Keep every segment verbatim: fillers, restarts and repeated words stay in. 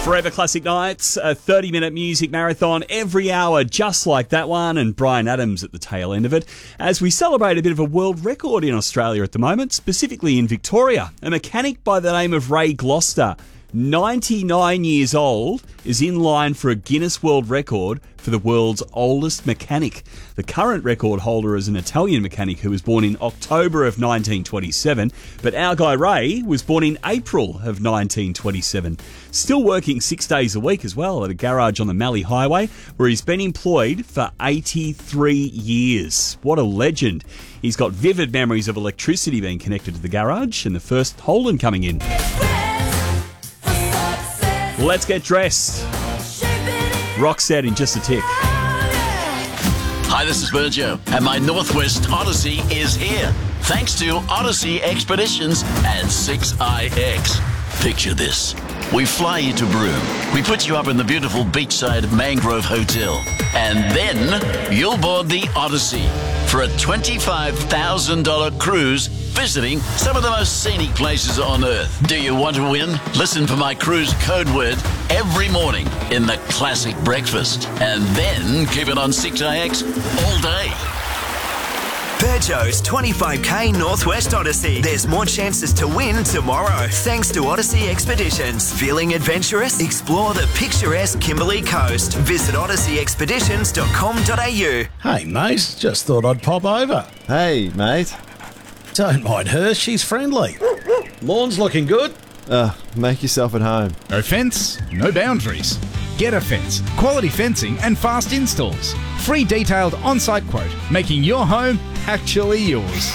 Forever Classic Nights, a thirty-minute music marathon every hour, just like that one, and Bryan Adams at the tail end of it, as we celebrate a bit of a world record in Australia at the moment, specifically in Victoria. A mechanic by the name of Ray Gloucester, ninety-nine years old, is in line for a Guinness World Record for the world's oldest mechanic. The current record holder is an Italian mechanic who was born in October of nineteen twenty-seven, but our guy Ray was born in April of nineteen twenty-seven. Still working six days a week as well at a garage on the Mallee Highway, where he's been employed for eighty-three years. What a legend. He's got vivid memories of electricity being connected to the garage and the first Holden coming in. Let's get dressed. Roxette in just a tick. Hi, this is Virgio, and my Northwest Odyssey is here. Thanks to Odyssey Expeditions and six I X. Picture this. We fly you to Broome. We put you up in the beautiful beachside Mangrove Hotel. And then you'll board the Odyssey for a twenty-five thousand dollars cruise visiting some of the most scenic places on Earth. Do you want to win? Listen for my cruise code word every morning in the Classic Breakfast. And then keep it on six I X all day. Virgio's twenty-five K Northwest Odyssey. There's more chances to win tomorrow thanks to Odyssey Expeditions. Feeling adventurous? Explore the picturesque Kimberley Coast. Visit odyssey expeditions dot com dot a u. Hey, mate, just thought I'd pop over. Hey, mate. Don't mind her, she's friendly. Lawn's looking good. Uh, make yourself at home. No fence, no boundaries. Get a Fence. Quality fencing and fast installs. Free detailed on-site quote, making your home actually yours.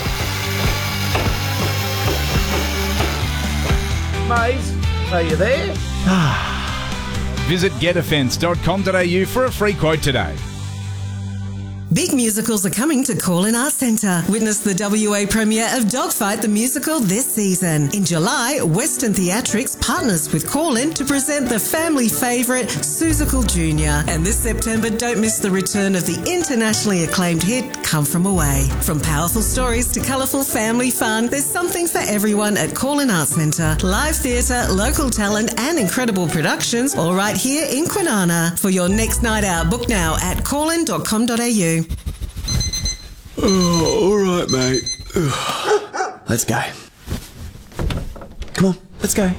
Mate, are you there? Visit get a fence dot com dot a u for a free quote today. Big musicals are coming to Call-In Arts Centre. Witness the W A premiere of Dogfight the Musical this season. In July, Western Theatrics partners with Call-In to present the family favourite Seussical Junior And this September, don't miss the return of the internationally acclaimed hit Come From Away. From powerful stories to colourful family fun, there's something for everyone at Call-In Arts Centre. Live theatre, local talent and incredible productions, all right here in Kwinana. For your next night out, book now at call in dot com dot a u. Oh, all right, mate. Let's go. Come on, let's go.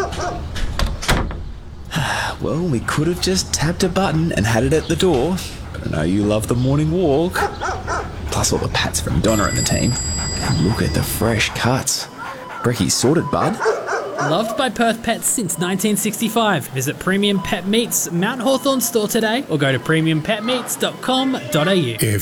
Well, we could have just tapped a button and had it at the door, but I know you love the morning walk. Plus all the pats from Donna and the team. And look at the fresh cuts. Brecky's sorted, bud. Loved by Perth Pets since nineteen sixty-five. Visit Premium Pet Meats Mount Hawthorn store today or go to premium pet meats dot com dot a u.